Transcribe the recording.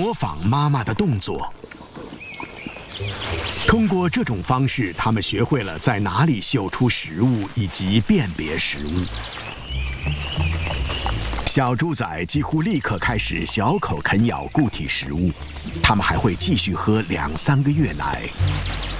模仿妈妈的动作。通过这种方式，它们学会了在哪里嗅出食物以及辨别食物。小猪仔几乎立刻开始小口啃咬固体食物，它们还会继续喝2、3个月奶。